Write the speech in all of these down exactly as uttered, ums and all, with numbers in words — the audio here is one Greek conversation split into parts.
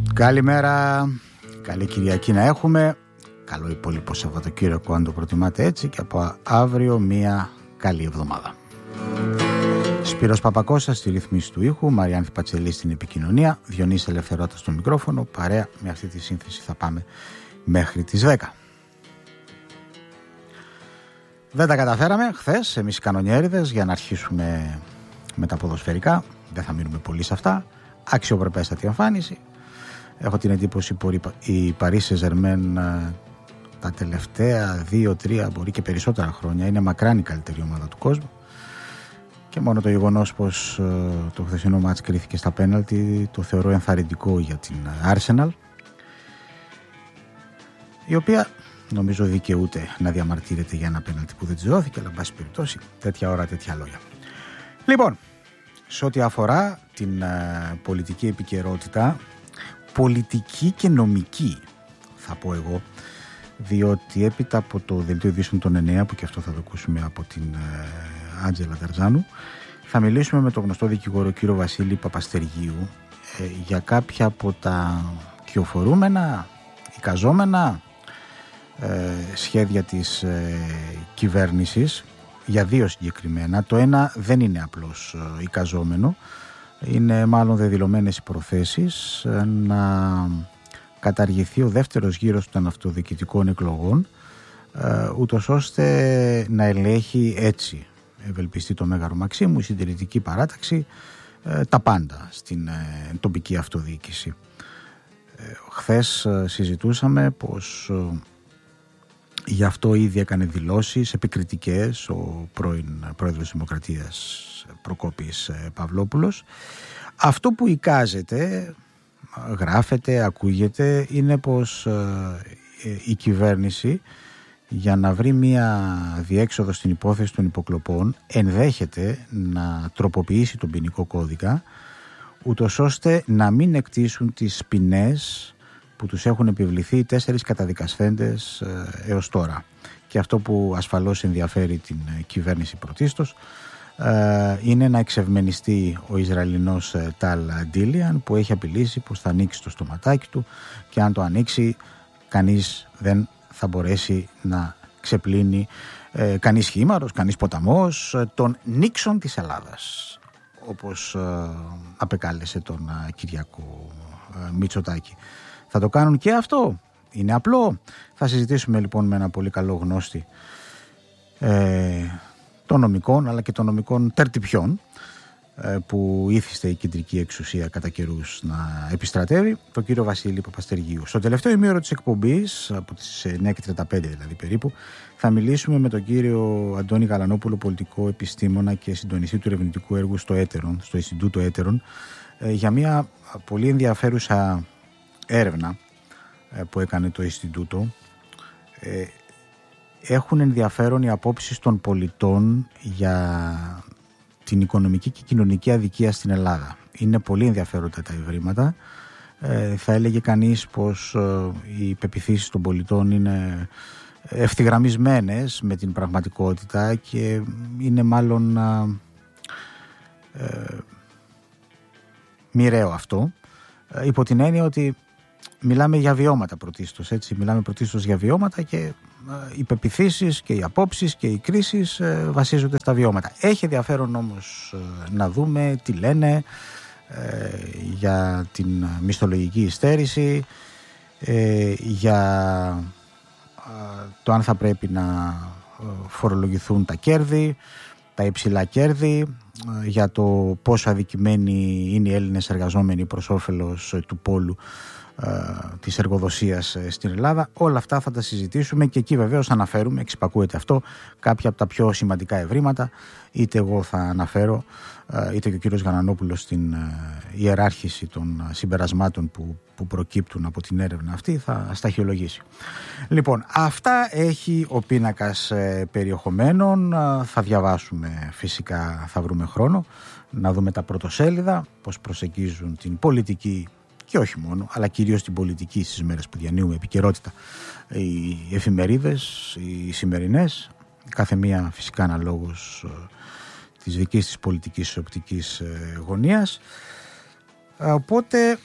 Καλημέρα, καλή Κυριακή να έχουμε. Καλό υπόλοιπο Σαββατοκύριακο αν το προτιμάτε έτσι. Και από αύριο μια καλή εβδομάδα. Σπύρος Παπακώστας στη ρύθμιση του ήχου, Μαριάνθη Πατσελή στην επικοινωνία, Διονύσης Ελευθερώτας στο μικρόφωνο. Παρέα με αυτή τη σύνθεση θα πάμε μέχρι τις δέκα. Δεν τα καταφέραμε χθες εμείς οι κανονιέριδες για να αρχίσουμε με τα ποδοσφαιρικά. Δεν θα μείνουμε πολύ σε αυτά. Αξιοπρεπέστατη εμφάνιση. Έχω την εντύπωση που η Paris Saint-Germain τα τελευταία δύο τρία μπορεί και περισσότερα χρόνια είναι μακράν η καλύτερη ομάδα του κόσμου. Και μόνο το γεγονός πως το χθεσινό μάτς κρίθηκε στα πέναλτι το θεωρώ ενθαρρυντικό για την Arsenal, η οποία νομίζω δικαιούται να διαμαρτύρεται για ένα πέναλτι που δεν της δόθηκε, αλλά εν πάση περιπτώσει τέτοια ώρα τέτοια λόγια. Λοιπόν, σε ό,τι αφορά την uh, πολιτική επικαιρότητα, πολιτική και νομική θα πω εγώ, διότι έπειτα από το δελτίο ειδήσεων των εννέα, που και αυτό θα το ακούσουμε από την uh, Άντζελα Ταρζάνου, θα μιλήσουμε με τον γνωστό δικηγόρο κύριο Βασίλη Παπαστεργίου ε, για κάποια από τα κυοφορούμενα, εικαζόμενα ε, σχέδια της ε, κυβέρνησης, για δύο συγκεκριμένα. Το ένα δεν είναι απλώς ε, εικαζόμενο, είναι μάλλον δεδηλωμένες οι προθέσεις ε, να καταργηθεί ο δεύτερος γύρος των αυτοδιοικητικών εκλογών, ε, ούτως ώστε να ελέγχει έτσι, ευελπιστεί το Μέγαρο Μαξίμου, η συντηρητική παράταξη, ε, τα πάντα στην ε, τοπική αυτοδιοίκηση. Ε, χθες ε, συζητούσαμε πως ε, γι' αυτό ήδη έκανε δηλώσεις επικριτικές ο πρώην πρόεδρος Δημοκρατίας Προκόπης ε, Παυλόπουλος. Αυτό που εικάζεται, γράφεται, ακούγεται, είναι πως ε, ε, η κυβέρνηση, για να βρει μια διέξοδο στην υπόθεση των υποκλοπών, ενδέχεται να τροποποιήσει τον ποινικό κώδικα, ούτως ώστε να μην εκτίσουν τις ποινές που τους έχουν επιβληθεί οι τέσσερις καταδικασθέντες ε, έως τώρα. Και αυτό που ασφαλώς ενδιαφέρει την κυβέρνηση πρωτίστως ε, είναι να εξευμενιστεί ο Ισραηλινός ε, Ταλ Ντίλιαν, που έχει απειλήσει πως θα ανοίξει το στοματάκι του και αν το ανοίξει κανείς δεν θα μπορέσει να ξεπλύνει ε, κανείς χήμαρος, κανείς ποταμός, ε, τον Νίξον της Ελλάδας, όπως ε, απεκάλεσε τον ε, Κυριακό ε, Μητσοτάκη. Θα το κάνουν και αυτό, είναι απλό. Θα συζητήσουμε λοιπόν με ένα πολύ καλό γνώστη ε, των νομικών, αλλά και των νομικών τερτυπιών, που ήθιστε η κεντρική εξουσία κατά καιρούς να επιστρατεύει, τον κύριο Βασίλη Παπαστεργίου. Στο τελευταίο ημίωρο της εκπομπής, από τις εννέα και τριάντα πέντε δηλαδή περίπου, θα μιλήσουμε με τον κύριο Αντώνη Γαλανόπουλο, πολιτικό επιστήμονα και συντονιστή του ερευνητικού έργου στο Έτερον, στο Ινστιτούτο Έτερον, για μια πολύ ενδιαφέρουσα έρευνα που έκανε το Ινστιτούτο. Έχουν ενδιαφέρον οι απόψεις των πολιτών για την οικονομική και κοινωνική αδικία στην Ελλάδα. Είναι πολύ ενδιαφέροντα τα ευρήματα. Ε, θα έλεγε κανείς πως ε, οι πεποιθήσεις των πολιτών είναι ευθυγραμμισμένες με την πραγματικότητα και είναι μάλλον ε, ε, μοιραίο αυτό, ε, υπό την έννοια ότι μιλάμε για βιώματα πρωτίστως, έτσι, μιλάμε πρωτίστως για βιώματα και οι πεποιθήσεις και οι απόψεις και οι κρίσεις ε, βασίζονται στα βιώματα. Έχει ενδιαφέρον όμως ε, να δούμε τι λένε ε, για την μισθολογική υστέρηση, ε, για ε, το αν θα πρέπει να φορολογηθούν τα κέρδη, τα υψηλά κέρδη, ε, για το πόσο αδικημένοι είναι οι Έλληνες εργαζόμενοι προς όφελος ε, του πόλου της εργοδοσίας στην Ελλάδα. Όλα αυτά θα τα συζητήσουμε και εκεί βεβαίως αναφέρουμε, εξυπακούεται αυτό, κάποια από τα πιο σημαντικά ευρήματα, είτε εγώ θα αναφέρω είτε και ο κύριος Γαλανόπουλος στην ιεράρχηση των συμπερασμάτων που, που προκύπτουν από την έρευνα αυτή θα σταχυολογήσει. Λοιπόν, αυτά έχει ο πίνακας περιεχομένων. Θα διαβάσουμε, φυσικά θα βρούμε χρόνο να δούμε τα πρωτοσέλιδα, πώς προσεγγίζουν την πολιτική και όχι μόνο, αλλά κυρίως την πολιτική στις μέρες που διανύουμε επικαιρότητα. Οι εφημερίδες, οι σημερινές, κάθε μία φυσικά αναλόγως της δικής της πολιτικής οπτικής γωνίας. Οπότε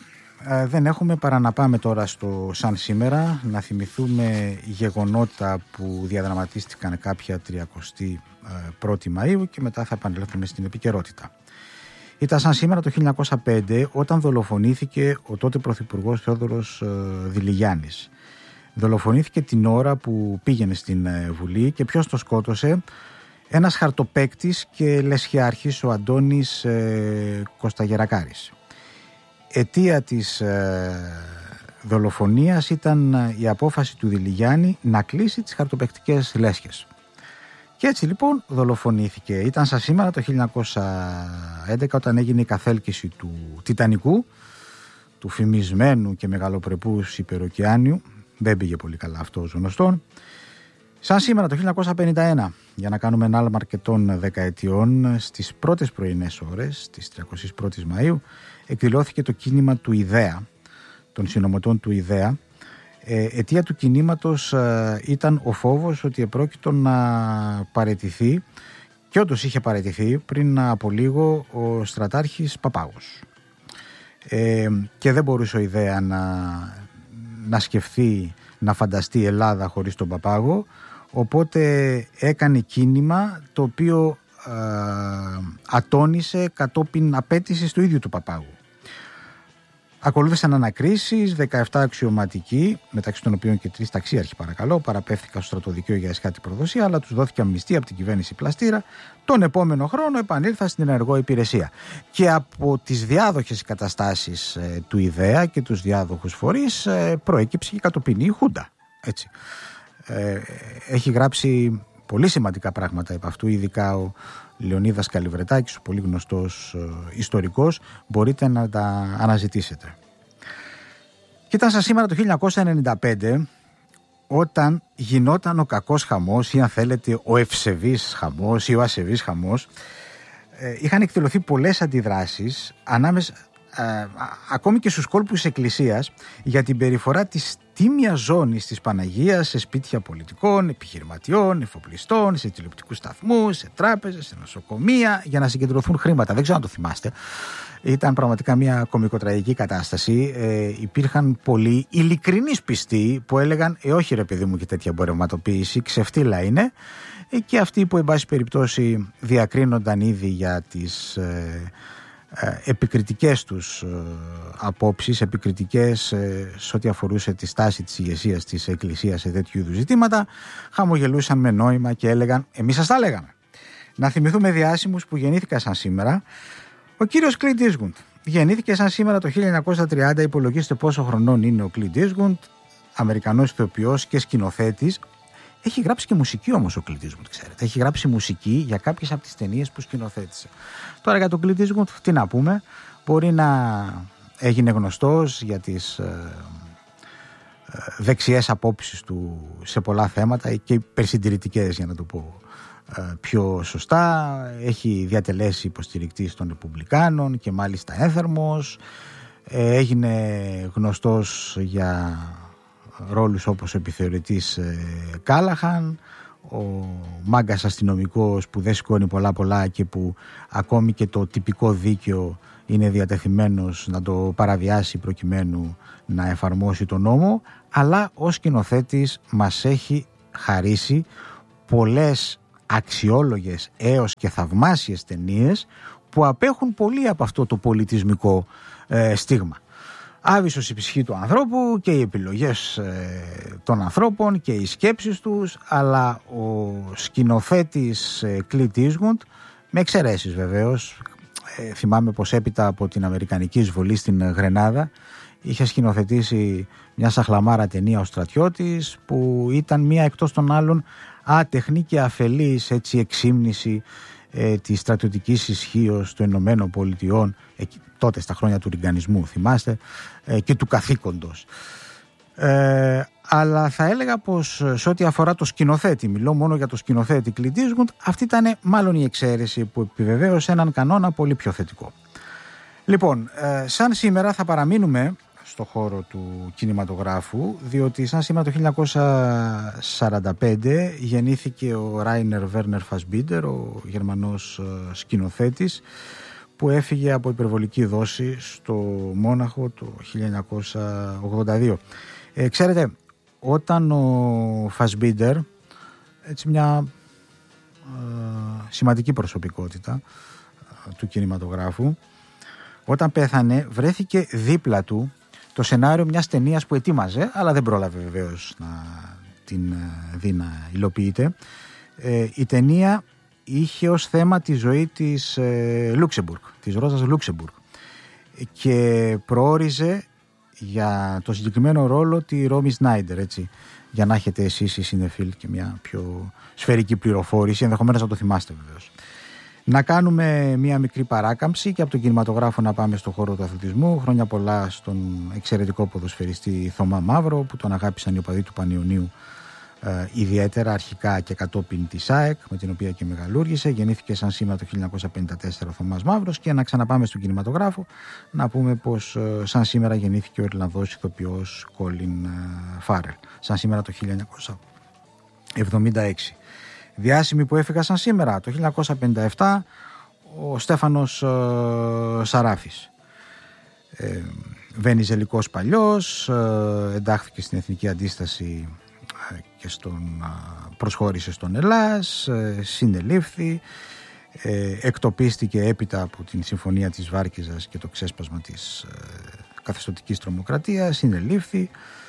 ε, δεν έχουμε παρά να πάμε τώρα στο σαν σήμερα, να θυμηθούμε γεγονότα που διαδραματίστηκαν κάποια τριακοστή πρώτη Μαΐου και μετά θα επανέλθουμε στην επικαιρότητα. Ήταν σαν σήμερα το χίλια εννιακόσια πέντε όταν δολοφονήθηκε ο τότε πρωθυπουργός Θεόδωρος Δηλιγιάννης. Δολοφονήθηκε την ώρα που πήγαινε στην Βουλή και ποιος το σκότωσε? Ένας χαρτοπαίκτης και λεσχιάρχης, ο Αντώνης ε, Κωσταγερακάρης. Αιτία της ε, δολοφονίας ήταν η απόφαση του Δηλιγιάννη να κλείσει τις χαρτοπαίκτικες λέσχες. Και έτσι λοιπόν δολοφονήθηκε. Ήταν σαν σήμερα το χίλια εννιακόσια έντεκα όταν έγινε η καθέλκυση του Τιτανικού, του φημισμένου και μεγαλοπρεπούς υπεροκεάνιου. Δεν πήγε πολύ καλά αυτό ως γνωστόν. Σαν σήμερα το χίλια εννιακόσια πενήντα ένα, για να κάνουμε ένα άλμα αρκετών δεκαετιών, στις πρώτες πρωινές ώρες της τριακοστής πρώτης Μαΐου εκδηλώθηκε το κίνημα του Ιδέα, των συνωμοτών του Ιδέα. Ε, αιτία του κινήματος ε, ήταν ο φόβος ότι επρόκειτο να παραιτηθεί, και όντως είχε παραιτηθεί πριν από λίγο, ο στρατάρχης Παπάγος. Ε, και δεν μπορούσε ο Ιδέα να, να σκεφτεί, να φανταστεί Ελλάδα χωρίς τον Παπάγο, οπότε έκανε κίνημα το οποίο ε, ατώνησε κατόπιν απέτησης του ίδιου του Παπάγου. Ακολούθησαν ανακρίσεις, δεκαεπτά αξιωματικοί, μεταξύ των οποίων και τρεις ταξίαρχοι παρακαλώ, παραπέφθηκαν στο στρατοδικείο για εσχάτη προδοσία, αλλά τους δόθηκε αμνηστία από την κυβέρνηση Πλαστήρα. Τον επόμενο χρόνο επανήλθαν στην ενεργό υπηρεσία. Και από τις διάδοχες καταστάσεις ε, του Ιδέα και τους διάδοχους φορείς ε, προέκυψε και κατοπινή Χούντα. Έτσι. Ε, έχει γράψει πολύ σημαντικά πράγματα επ' αυτού, ειδικά ο Λεωνίδας Καλιβρετάκης, ο πολύ γνωστός ε, ιστορικός, μπορείτε να τα αναζητήσετε. Και ήταν σαν σήμερα το χίλια εννιακόσια ενενήντα πέντε όταν γινόταν ο κακός χαμός, ή αν θέλετε ο ευσεβής χαμός ή ο ασεβής χαμός. Ε, είχαν εκδηλωθεί πολλές αντιδράσεις ανάμεσα ε, ακόμη και στους κόλπους της Εκκλησίας για την περιφορά της τίμιας ζώνης της Παναγίας σε σπίτια πολιτικών, επιχειρηματιών, εφοπλιστών, σε τηλεοπτικούς σταθμούς, σε τράπεζες, σε νοσοκομεία, για να συγκεντρωθούν χρήματα. Δεν ξέρω αν το θυμάστε. Ήταν πραγματικά μια κωμικοτραγική κατάσταση. Ε, υπήρχαν πολλοί ειλικρινείς πιστοί που έλεγαν «Ε, όχι ρε παιδί μου και τέτοια εμπορευματοποίηση, ξεφτύλα είναι». Ε, και αυτοί που εν πάση περιπτώσει διακρίνονταν ήδη για τις ε, ε, επικριτικές τους ε, απόψεις, επικριτικές ε, σε ό,τι αφορούσε τη στάση της ηγεσίας της Εκκλησίας σε τέτοιου είδους ζητήματα, χαμογελούσαν με νόημα και έλεγαν «Εμείς σας τα λέγαμε». Να θυμηθούμε διάσημους που γεννήθηκαν σαν σήμερα. Ο κύριος Κλίντ Ίσγουντ γεννήθηκε σαν σήμερα το χίλια εννιακόσια τριάντα. Υπολογίστε πόσο χρονών είναι ο Κλίντ Ίσγουντ, Αμερικανός ηθοποιός και σκηνοθέτης. Έχει γράψει και μουσική όμως ο Κλίντ Ίσγουντ, ξέρετε. Έχει γράψει μουσική για κάποιες από τις ταινίες που σκηνοθέτησε. Τώρα για τον Κλίντ Ίσγουντ τι να πούμε. Μπορεί να έγινε γνωστός για τις ε, ε, δεξιές απόψεις του σε πολλά θέματα και υπερσυντηρητικές, για να το πω πιο σωστά. Έχει διατελέσει υποστηρικτής των Ρεπουμπλικάνων και μάλιστα ένθερμος. Έγινε γνωστός για ρόλους όπως ο επιθεωρητής Κάλαχαν, ο μάγκας αστυνομικός που δεν σηκώνει πολλά πολλά και που ακόμη και το τυπικό δίκαιο είναι διατεθειμένος να το παραβιάσει προκειμένου να εφαρμόσει τον νόμο, αλλά ως σκηνοθέτης μας έχει χαρίσει πολλές αξιόλογες έως και θαυμάσιες ταινίες που απέχουν πολύ από αυτό το πολιτισμικό ε, στίγμα. Άβυσσος η ψυχή του ανθρώπου και οι επιλογές ε, των ανθρώπων και οι σκέψεις τους, αλλά ο σκηνοθέτης ε, Κλίντ Ίσγουντ, με εξαιρέσεις βεβαίως, ε, θυμάμαι πως έπειτα από την αμερικανική εισβολή στην Γρενάδα είχε σκηνοθετήσει μια σαχλαμάρα ταινία «Ο Στρατιώτης», που ήταν μια εκτός των άλλων άτεχνη και αφελής έτσι εξύμνηση ε, της στρατιωτικής ισχύως των Ηνωμένων Πολιτειών, ε, τότε στα χρόνια του ριγκανισμού θυμάστε, ε, και του καθήκοντος. Ε, αλλά θα έλεγα πως σε ό,τι αφορά το σκηνοθέτη, μιλώ μόνο για το σκηνοθέτη Κλίντ Ίσγουντ, αυτή ήταν μάλλον η εξαίρεση που επιβεβαίωσε έναν κανόνα πολύ πιο θετικό. Λοιπόν, ε, σαν σήμερα θα παραμείνουμε στο χώρο του κινηματογράφου, διότι σαν σήμερα το χίλια εννιακόσια σαράντα πέντε γεννήθηκε ο Ράινερ Βέρνερ Φασμπίντερ, ο γερμανός σκηνοθέτης, που έφυγε από υπερβολική δόση στο Μόναχο το χίλια εννιακόσια ογδόντα δύο. Ε, ξέρετε, όταν ο Φασμπίντερ, έτσι μια ε, σημαντική προσωπικότητα ε, του κινηματογράφου, όταν πέθανε βρέθηκε δίπλα του το σενάριο μιας ταινίας που ετοίμαζε, αλλά δεν πρόλαβε βεβαίως να την δει να υλοποιείται. Ε, η ταινία είχε ως θέμα τη ζωή της ε, Λούξεμπουργκ, της Ρόζας Λούξεμπουργκ, και προόριζε για το συγκεκριμένο ρόλο τη Ρόμι Σνάιντερ, έτσι, για να έχετε εσείς οι συνεφίλ και μια πιο σφαιρική πληροφόρηση, ενδεχομένως να το θυμάστε βεβαίως. Να κάνουμε μια μικρή παράκαμψη και από τον κινηματογράφο να πάμε στον χώρο του αθλητισμού. Χρόνια πολλά στον εξαιρετικό ποδοσφαιριστή Θωμά Μαύρο, που τον αγάπησαν οι οπαδοί του Πανιωνίου ε, ιδιαίτερα, αρχικά και κατόπιν της ΑΕΚ, με την οποία και μεγαλούργησε. Γεννήθηκε σαν σήμερα το χίλια εννιακόσια πενήντα τέσσερα ο Θωμάς Μαύρος. Και να ξαναπάμε στον κινηματογράφο, να πούμε πως ε, σαν σήμερα γεννήθηκε ο Ιρλανδός ηθοποιός Κόλιν Φάρελ, σαν σήμερα το χίλια εννιακόσια εβδομήντα έξι. Διάσημοι που έφυγαν σαν σήμερα, το χίλια εννιακόσια πενήντα επτά ο Στέφανος ε, Σαράφης, ε, Βενιζελικός παλιός, ε, εντάχθηκε στην Εθνική Αντίσταση ε, και στον, ε, προσχώρησε στον Ελλάς, ε, συνελήφθη, ε, εκτοπίστηκε έπειτα από την Συμφωνία της Βάρκιζας και το ξέσπασμα της ε, καθεστωτικής τρομοκρατίας, συνελήφθη.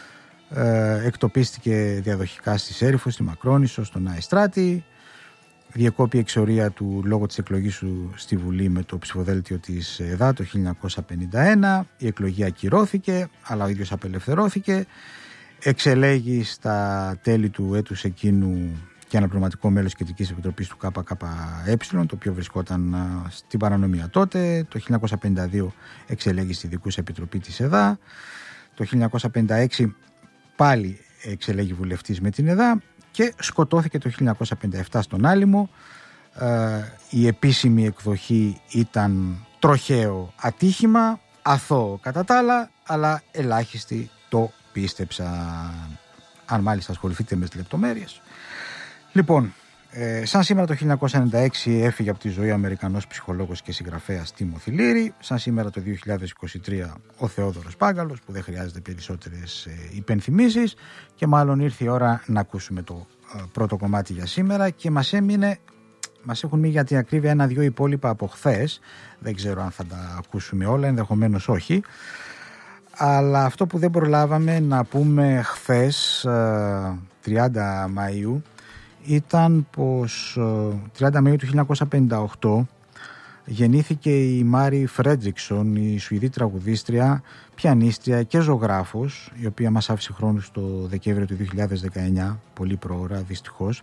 Ε, εκτοπίστηκε διαδοχικά στη Σέριφο, στη Μακρόνισσο, στον Αϊστράτη. Διεκόπη εξορία του λόγω της εκλογής του στη Βουλή με το ψηφοδέλτιο της ΕΔΑ το χίλια εννιακόσια πενήντα ένα. Η εκλογή ακυρώθηκε, αλλά ο ίδιος απελευθερώθηκε. Εξελέγει στα τέλη του έτους εκείνου και αναπληρωματικό μέλος της Κεντρικής Επιτροπής του ΚΚΕ, το οποίο βρισκόταν στην παρανομία τότε. Το χίλια εννιακόσια πενήντα δύο εξελέγει στη Δικούσα Επιτροπή της ΕΔΑ. Το χίλια εννιακόσια πενήντα έξι πάλι εξελέγει βουλευτής με την ΕΔΑ και σκοτώθηκε το χίλια εννιακόσια πενήντα επτά στον Άλυμο. Ε, η επίσημη εκδοχή ήταν τροχαίο ατύχημα, αθώο κατά τα άλλα, αλλά ελάχιστοι το πίστεψαν. Αν μάλιστα ασχοληθείτε με τις λεπτομέρειες. Λοιπόν, ε, σαν σήμερα το χίλια εννιακόσια ενενήντα έξι έφυγε από τη ζωή ο Αμερικανός ψυχολόγος και συγγραφέας Τίμοθι Λίρι. Σαν σήμερα το δύο χιλιάδες είκοσι τρία ο Θεόδωρος Πάγκαλος, που δεν χρειάζεται περισσότερες ε, υπενθυμίσεις, και μάλλον ήρθε η ώρα να ακούσουμε το ε, πρώτο κομμάτι για σήμερα, και μας έμεινε, μας έχουν μείνει για την ακρίβεια ένα-δυο υπόλοιπα από χθες. Δεν ξέρω αν θα τα ακούσουμε όλα, ενδεχομένως όχι. Αλλά αυτό που δεν προλάβαμε να πούμε χθες, ε, τριάντα Μαΐου, ήταν πως τριάντα Μαΐου του χίλια εννιακόσια πενήντα οκτώ γεννήθηκε η Μάρι Φρέντριξον, η Σουηδή τραγουδίστρια, πιανίστρια και ζωγράφος, η οποία μας άφησε χρόνους το Δεκέμβριο του δύο χιλιάδες δεκαεννιά, πολύ πρόωρα δυστυχώς.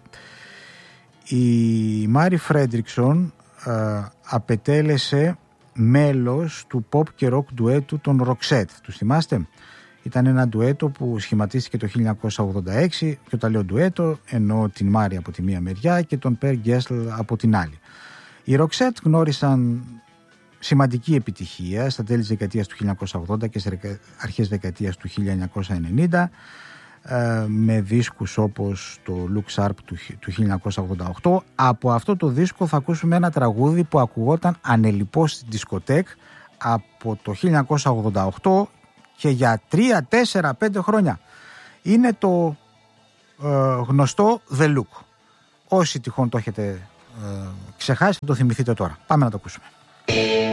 Η Μάρι Φρέντριξον ε, απετέλεσε μέλος του pop και rock ντουέτου των Roxette. Τους θυμάστε? Ήταν ένα ντουέτο που σχηματίστηκε το χίλια εννιακόσια ογδόντα έξι, και όταν λέω ντουέτο εννοώ την Μάρι από τη μία μεριά και τον Περ Γκέσλ από την άλλη. Οι Roxette γνώρισαν σημαντική επιτυχία στα τέλη της δεκαετίας του χίλια εννιακόσια ογδόντα και στις αρχές δεκαετίας του χίλια εννιακόσια ενενήντα, με δίσκους όπως το Look Sharp του χίλια εννιακόσια ογδόντα οκτώ. Από αυτό το δίσκο θα ακούσουμε ένα τραγούδι που ακουγόταν ανελιπώς στην δισκοτέκ από το χίλια εννιακόσια ογδόντα οκτώ και για τρία, τέσσερα, πέντε χρόνια. Είναι το ε, γνωστό The Look. Όσοι τυχόν το έχετε ε, ξεχάσει, θα το θυμηθείτε τώρα. Πάμε να το ακούσουμε.